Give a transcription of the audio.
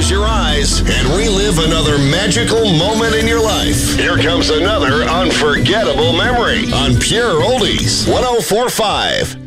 close your eyes and relive another magical moment in your life. Here comes another unforgettable memory on Pure Oldies 104.5.